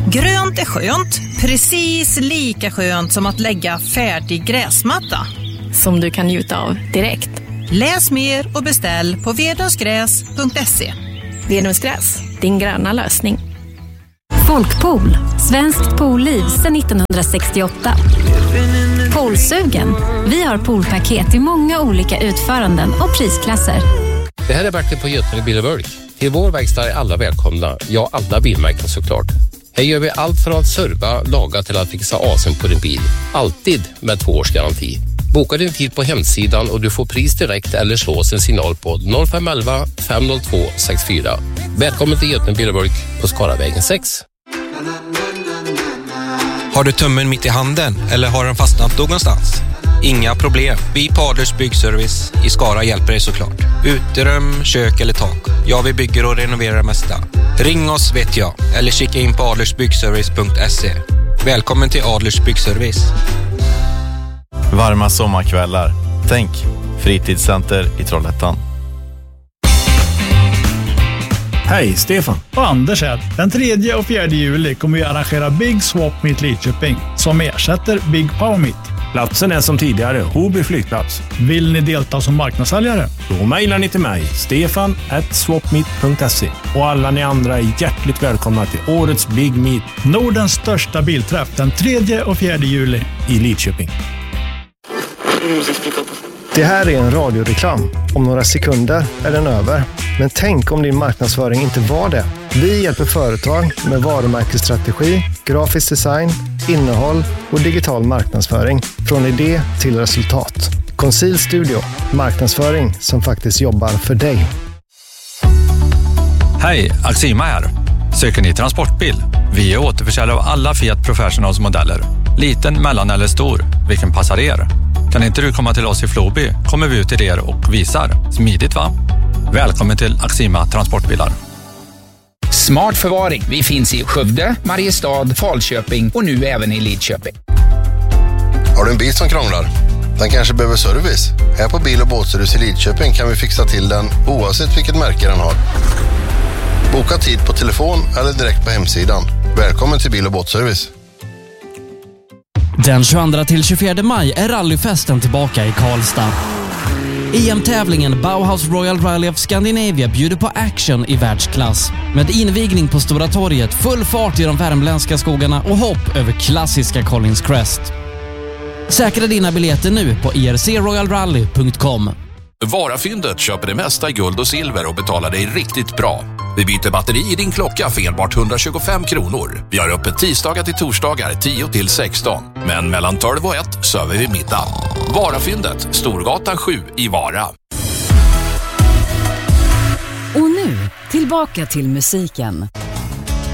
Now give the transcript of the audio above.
Grönt är skönt, precis lika skönt som att lägga färdig gräsmatta. Som du kan njuta av direkt. Läs mer och beställ på vedungsgräs.se. Vedungsgräs, din gröna lösning. Folkpool, svenskt poolliv sedan 1968. Poolsugen. Vi har poolpaket i många olika utföranden och prisklasser. Det här är Bertil på Götene Bil och Bulk. Till vår verkstad är alla välkomna. Ja, alla bilmärken såklart. Här gör vi allt från att serva, laga till att fixa asen på din bil. Alltid med 2 års garanti. Boka din tid på hemsidan och du får pris direkt eller slås en signal på 0511 502 64. Välkommen till Götene Bil och Bulk på Skaravägen 6. Har du tummen mitt i handen eller har den fastnat någonstans? Inga problem. Vi på Adlers Byggservice i Skara hjälper dig såklart. Uterum, kök eller tak. Ja, vi bygger och renoverar det mesta. Ring oss vet jag. Eller kika in på adlersbyggservice.se. Välkommen till Adlers Byggservice. Varma sommarkvällar. Tänk, fritidscenter i Trollhättan. Hej, Stefan och Anders här. Den 3 och 4 juli kommer vi arrangera Big Swap Meet Lidköping som ersätter Big Power Meet. Platsen är som tidigare, Hoby flygplats. Vill ni delta som marknadssäljare? Då mejlar ni till mig, stefan@swapmeet.se. Och alla ni andra är hjärtligt välkomna till årets Big Meet. Nordens största bilträff den 3 och 4 juli i Lidköping. Det här är en radioreklam. Om några sekunder är den över. Men tänk om din marknadsföring inte var det. Vi hjälper företag med varumärkesstrategi, grafisk design, innehåll och digital marknadsföring. Från idé till resultat. Conceal Studio. Marknadsföring som faktiskt jobbar för dig. Hej, Axima här. Söker ni transportbil? Vi är återförsäljare av alla Fiat Professionals modeller. Liten, mellan eller stor. Vilken passar er? Kan inte du komma till oss i Floby? Kommer vi ut till er och visar. Smidigt va? Välkommen till Axima Transportbilar. Smart förvaring. Vi finns i Skövde, Mariestad, Falköping och nu även i Lidköping. Har du en bil som krånglar? Den kanske behöver service. Här på Bil- och båtservice i Lidköping kan vi fixa till den oavsett vilket märke den har. Boka tid på telefon eller direkt på hemsidan. Välkommen till Bil- och båtservice. Den 22 till 24 maj är rallyfesten tillbaka i Karlstad. EM-tävlingen Bauhaus Royal Rally of Scandinavia bjuder på action i världsklass. Med invigning på Stora torget, full fart i de värmländska skogarna och hopp över klassiska Collins Crest. Säkra dina biljetter nu på ircroyalrally.com. Varafyndet köper det mesta i guld och silver och betalar dig riktigt bra. Vi byter batteri i din klocka för enbart 125 kronor. Vi har öppet tisdagar till torsdagar 10 till 16. Men mellan 12 och 1 söver vi middag. Varafyndet, Storgatan 7 i Vara. Och nu, tillbaka till musiken.